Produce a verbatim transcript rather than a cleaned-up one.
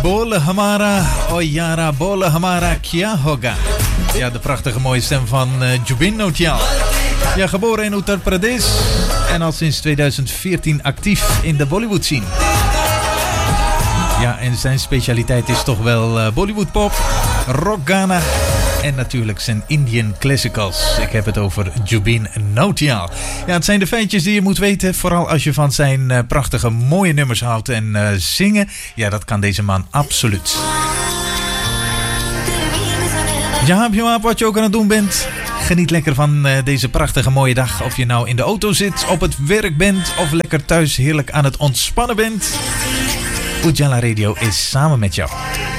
Bole Hamara, Oyara, Bole Hamara, Kya Hoga. Ja, de prachtige mooie stem van uh, Jubin Nautiyal. Ja, geboren in Uttar Pradesh en al sinds tweeduizend veertien actief in de Bollywood scene. Ja, en zijn specialiteit is toch wel uh, Bollywood pop, rock Ghana en natuurlijk zijn Indian classicals. Ik heb het over Jubin Nautiyal. Ja, het zijn de feitjes die je moet weten, vooral als je van zijn uh, prachtige mooie nummers houdt en uh, zingen. Ja, dat kan deze man absoluut. Ja, Björn, wat je ook aan het doen bent. Geniet lekker van uh, deze prachtige mooie dag. Of je nou in de auto zit, op het werk bent of lekker thuis heerlijk aan het ontspannen bent. Ujala Radio is samen met jou.